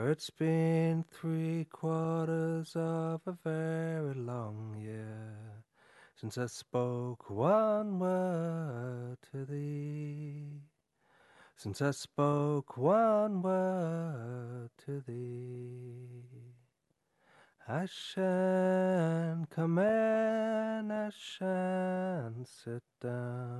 For it's been 3/4 of a very long year since I spoke one word to thee, since I spoke one word to thee. I shan't come in, I shan't sit down.